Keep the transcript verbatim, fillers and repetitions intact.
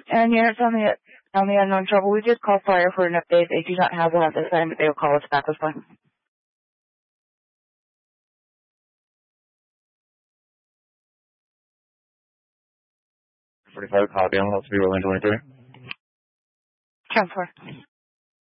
And units on the on the unknown trouble, we just call fire for an update. They do not have one at this time, but they will call us back with one. forty-five, copy. I'm about to be rolling twenty-three. Transfer.